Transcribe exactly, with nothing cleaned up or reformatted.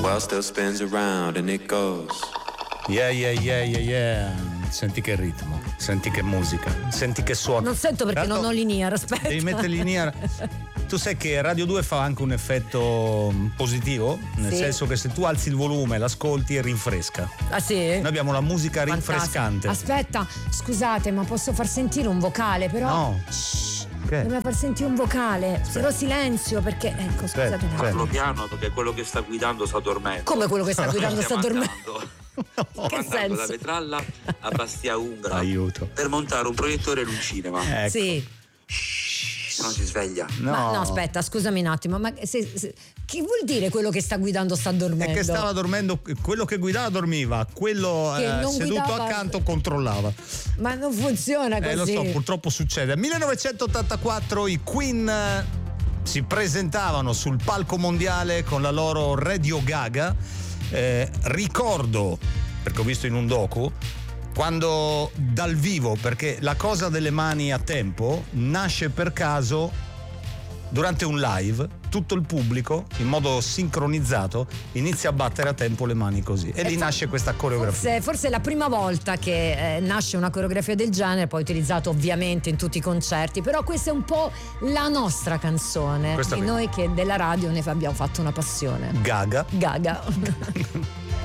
world still spins around and it goes. Yeah, yeah, yeah, yeah, yeah. Senti che ritmo, senti che musica, senti che suono. Non sento perché Tanto non ho linear, aspetta. devi mettere linear. Tu sai che Radio due fa anche un effetto positivo, nel Sì. senso che se tu alzi il volume, l'ascolti e rinfresca. Ah sì? Noi abbiamo la musica Fantastico. rinfrescante. Aspetta, scusate, ma posso far sentire un vocale però? No. Shh, Che? dobbiamo far sentire un vocale. Però silenzio perché ecco, scusate. Aspetta, un attimo. aspetta. Parlo piano perché quello che sta guidando sta dormendo. Come quello che sta guidando sta Stiamo dormendo? andando- Che Stiamo andando da senso? Vetralla a Bastia Umbra Aiuto. per montare un proiettore in un cinema. Ecco. Sì. Se non si sveglia. No. Ma no, aspetta, scusami un attimo, ma se, se- che vuol dire quello che sta guidando sta dormendo? È che stava dormendo, quello che guidava dormiva, quello Che eh, non seduto guidava- accanto controllava. Ma non funziona così. Eh, lo so, purtroppo succede. millenovecentottantaquattro i Queen eh, si presentavano sul palco mondiale con la loro Radio Gaga. Eh, ricordo, perché ho visto in un docu, quando dal vivo, perché la cosa delle mani a tempo nasce per caso durante un live, tutto il pubblico in modo sincronizzato inizia a battere a tempo le mani così e lì for- nasce questa coreografia. Forse, forse è la prima volta che eh, nasce una coreografia del genere, poi utilizzata ovviamente in tutti i concerti, però questa è un po' la nostra canzone, Questa di qui. noi che della radio ne abbiamo fatto una passione. Gaga. Gaga.